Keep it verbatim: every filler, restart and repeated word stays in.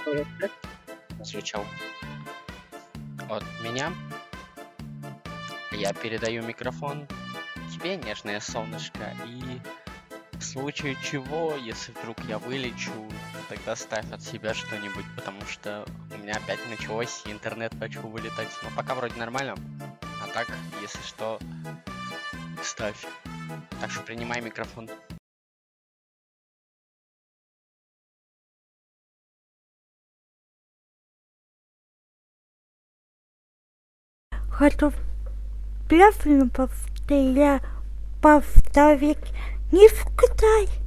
Звучал от меня. Я передаю микрофон тебе, нежное солнышко, и в случае чего, если вдруг я вылечу, тогда ставь от себя что-нибудь, потому что у меня опять началось, и интернет начал вылетать. Но пока вроде нормально, а так, если что, ставь. Так что принимай микрофон. Хочу правильно повторя- повторить. Не в Китай.